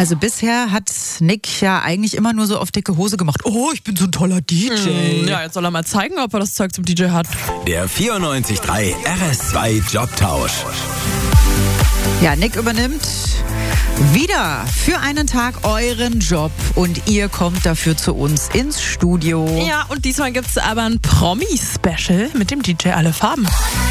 Also bisher hat Nick ja eigentlich immer nur so auf dicke Hose gemacht. Oh, ich bin so ein toller DJ. Ja, jetzt soll er mal zeigen, ob er das Zeug zum DJ hat. Der 94.3 RS2 Jobtausch. Ja, Nick übernimmt wieder für einen Tag euren Job und ihr kommt dafür zu uns ins Studio. Ja, und diesmal gibt es aber ein Promi-Special mit dem DJ Alle Farben.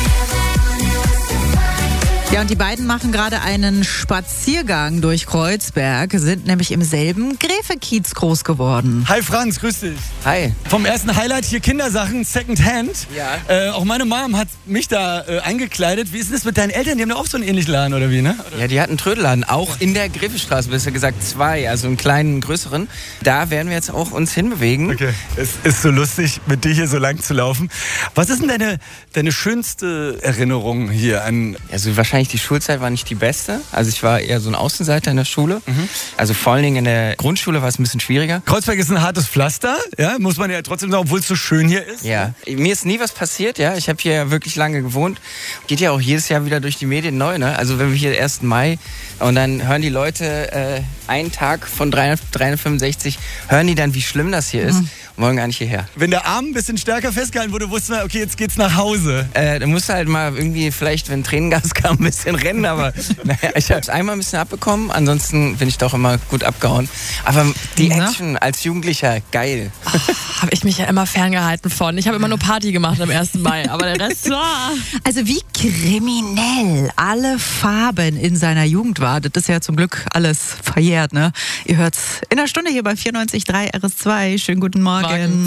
Ja, und die beiden machen gerade einen Spaziergang durch Kreuzberg, sind nämlich im selben Gräfe-Kiez groß geworden. Hi Franz, grüß dich. Hi. Vom ersten Highlight hier Kindersachen, Secondhand. Ja. Auch meine Mom hat mich da eingekleidet. Wie ist denn das mit deinen Eltern? Die haben doch auch so einen ähnlichen Laden, oder wie, ne? Ja, die hatten einen Trödelladen, auch in der Gräfestraße, besser gesagt 2, also einen kleinen, größeren. Da werden wir jetzt auch uns hinbewegen. Okay, es ist so lustig, mit dir hier so lang zu laufen. Was ist denn deine schönste Erinnerung hier an... Also wahrscheinlich die Schulzeit war nicht die beste. Also ich war eher so ein Außenseiter in der Schule. Also vor allen Dingen in der Grundschule war es ein bisschen schwieriger. Kreuzberg ist ein hartes Pflaster, ja, muss man ja trotzdem sagen, obwohl es so schön hier ist. Ja, mir ist nie was passiert, ja. Ich habe hier ja wirklich lange gewohnt. Geht ja auch jedes Jahr wieder durch die Medien neu, ne? Also wenn wir hier 1. Mai und dann hören die Leute einen Tag von 365, hören die dann, wie schlimm das hier ist. Und wollen gar nicht hierher. Wenn der Arm ein bisschen stärker festgehalten wurde, wusste man, okay, jetzt geht's nach Hause. Da musst du halt mal irgendwie vielleicht, wenn Tränengas kam, ein bisschen rennen, aber naja, ich habe es einmal ein bisschen abbekommen, ansonsten bin ich doch immer gut abgehauen. Aber die Action als Jugendlicher, geil. Habe ich mich ja immer ferngehalten von. Ich habe immer nur Party gemacht am 1. Mai, aber der Rest war... Also wie kriminell Alle Farben in seiner Jugend war, das ist ja zum Glück alles verjährt, ne? Ihr hört's in der Stunde hier bei 94.3 RS2. Schönen guten Morgen.